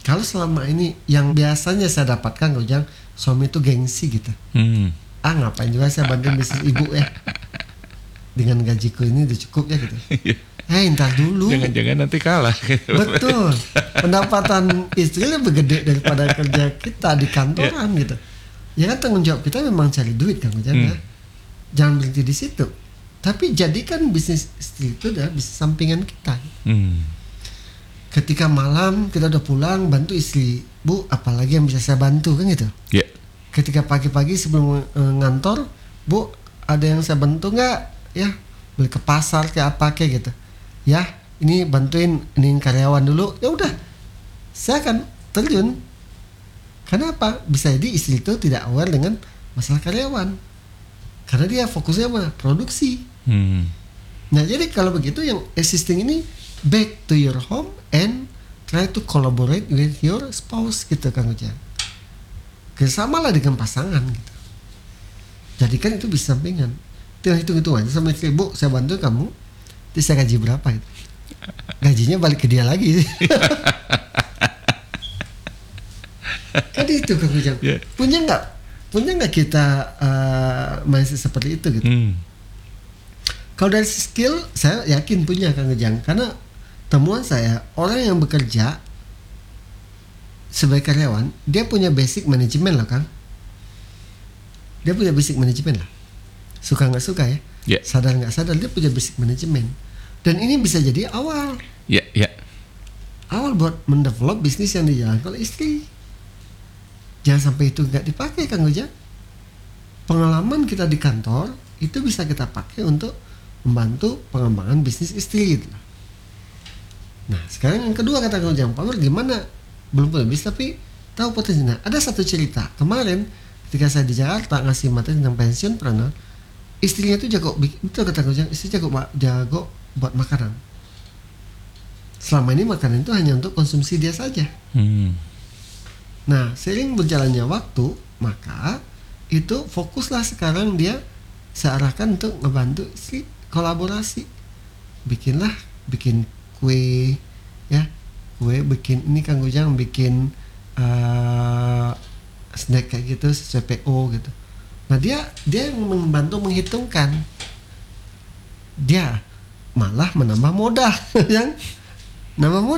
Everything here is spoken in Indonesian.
Kalau selama ini yang biasanya saya dapatkan Kang Ujang, suami itu gengsi gitu. Ngapain juga saya bantuin bisnis ibu ya, dengan gajiku ini udah cukup ya gitu. Ntar dulu. Jangan-jangan nanti kalah. Betul. Pendapatan istri lebih gede daripada kerja kita di kantoran gitu. Ya kan tanggung jawab kita memang cari duit Kang Ujang ya. Jangan berhenti di situ. Tapi jadikan bisnis istri itu adalah bisnis sampingan kita. Ketika malam kita udah pulang, bantu istri, Bu, apalagi yang bisa saya bantu kan gitu. Yeah. Ketika pagi-pagi sebelum ngantor, Bu, ada yang saya bantu nggak? Ya, beli ke pasar kayak apa kayak gitu. Ya, ini bantuin ini karyawan dulu. Ya udah, saya akan terjun. Kenapa? Bisa jadi istri itu tidak aware dengan masalah karyawan, karena dia fokusnya sama produksi. Nah, jadi kalau begitu yang existing ini back to your home and try to collaborate with your spouse gitu Kang Ujang. Kesamalah dengan pasangan gitu. Jadikan itu bisa sampingan. Hitung-hitung aja sama istri, Bu, saya bantu kamu, nanti saya gaji berapa itu. Gajinya balik ke dia lagi. Kan itu Kang Ujang. Yeah. Punya nggak kita mindset seperti itu gitu. Kalau dari skill saya yakin punya Kang Ujang, karena temuan saya orang yang bekerja sebagai karyawan dia punya basic manajemen loh Kang. Dia punya basic manajemen lah. Suka nggak suka ya, sadar nggak sadar dia punya basic manajemen. Dan ini bisa jadi awal. Awal buat mendevelop bisnis yang dijalankan oleh istri. Jangan sampai itu nggak dipakai Kang Ujang. Pengalaman kita di kantor itu bisa kita pakai untuk membantu pengembangan bisnis istri gitu. Nah sekarang yang kedua kata Kang Ujang, Pak Nur gimana? Belum punya bisnis tapi tahu potensinya. Ada satu cerita kemarin ketika saya di Jakarta ngasih materi tentang pensiun planner, istrinya itu jago, betul kata Kang Ujang, istri jago buat makanan. Selama ini makanan itu hanya untuk konsumsi dia saja. Nah seiring berjalannya waktu, maka itu fokuslah sekarang dia searahkan untuk ngebantu istri kolaborasi. Bikin kue ya, bikin ini Kang Ujang bikin snack kayak gitu sesuai PO gitu. Nah dia yang membantu menghitungkan, dia malah menambah modal yang nambah modal